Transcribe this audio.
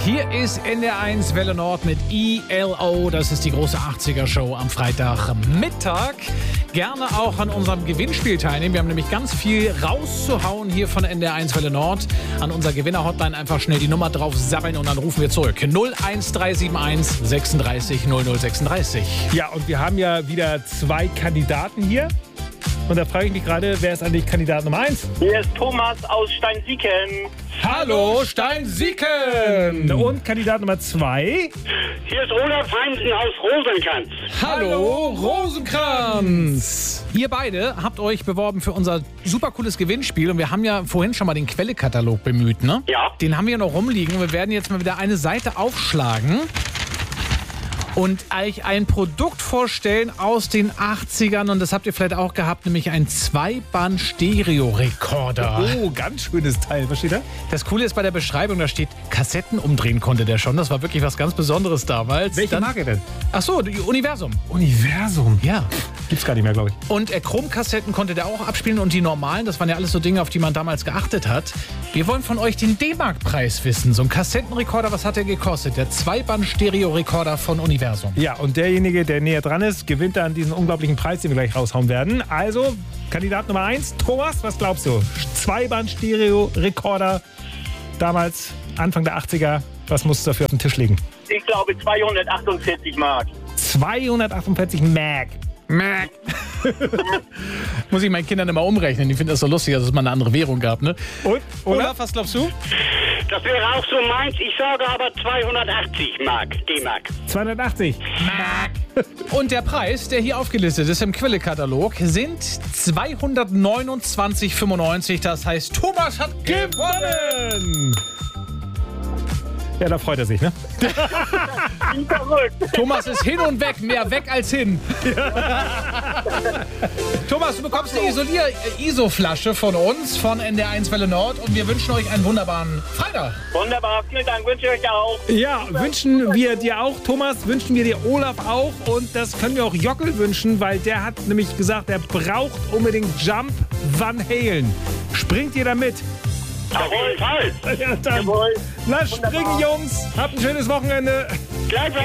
Hier ist NDR1 Welle Nord mit ELO. Das ist die große 80er-Show am Freitagmittag. Gerne auch an unserem Gewinnspiel teilnehmen. Wir haben nämlich ganz viel rauszuhauen hier von NDR1 Welle Nord. An unserer Gewinner-Hotline einfach schnell die Nummer drauf sabbeln und dann rufen wir zurück. 01371 36 0036. Ja, und wir haben ja wieder 2 Kandidaten hier. Und da frage ich mich gerade, wer ist eigentlich Kandidat Nummer 1? Hier ist Thomas aus Steinsieken. Hallo Steinsieken! Und Kandidat Nummer 2? Hier ist Olaf Heinsen aus Rosenkranz. Hallo Rosenkranz! Ihr beide habt euch beworben für unser super cooles Gewinnspiel und wir haben ja vorhin schon mal den Quellekatalog bemüht, ne? Ja. Den haben wir noch rumliegen und wir werden jetzt mal wieder eine Seite aufschlagen und euch ein Produkt vorstellen aus den 80ern und das habt ihr vielleicht auch gehabt, nämlich ein 2-Band-Stereo-Rekorder. Oh, ganz schönes Teil. Was steht da? Das Coole ist bei der Beschreibung, da steht, Kassetten umdrehen konnte der schon. Das war wirklich was ganz Besonderes damals. Welche Marke denn? Ach so, die Universum. Universum. Ja. Gibt's gar nicht mehr, glaube ich. Und Chromkassetten konnte der auch abspielen und die normalen, das waren ja alles so Dinge, auf die man damals geachtet hat. Wir wollen von euch den D-Mark-Preis wissen. So ein Kassettenrekorder, was hat der gekostet? Der 2-Band-Stereo-Rekorder von Universum. Ja, und derjenige, der näher dran ist, gewinnt dann diesen unglaublichen Preis, den wir gleich raushauen werden. Also, Kandidat Nummer 1, Thomas, was glaubst du? 2-Band-Stereo-Rekorder, damals Anfang der 80er. Was musst du dafür auf den Tisch legen? Ich glaube 248 Mark. 248 Mark. Mac. Muss ich meinen Kindern immer umrechnen. Die finden das so lustig, dass es mal eine andere Währung gab, ne? Und? Olaf, was glaubst du? Das wäre auch so meins. Ich sage aber 280 Mark, D-Mark. 280. Und der Preis, der hier aufgelistet ist im Quellekatalog, sind 229,95. Das heißt, Thomas hat gewonnen! Ja, da freut er sich, ne? Bin verrückt. Thomas ist hin und weg, mehr weg als hin. Thomas, du bekommst eine ISO-Flasche von uns, von NDR1 Welle Nord und wir wünschen euch einen wunderbaren Freitag. Wunderbar, vielen Dank, wünsche ich euch auch. Ja, wünschen wir dir auch, Thomas, wünschen wir dir Olaf auch und das können wir auch Jockel wünschen, weil der hat nämlich gesagt, er braucht unbedingt Jump Van Halen. Springt ihr da mit? Auf jeden Fall. Ja, dann Jawohl. lass springen, Jungs. Habt ein schönes Wochenende. Gleichfalls.